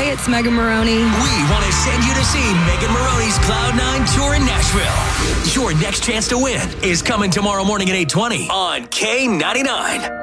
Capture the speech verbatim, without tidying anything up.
Hey, it's Megan Maroney. We want to send you to see Megan Maroney's Cloud nine tour in Nashville. Your next chance to win is coming tomorrow morning at eight twenty on K ninety-nine.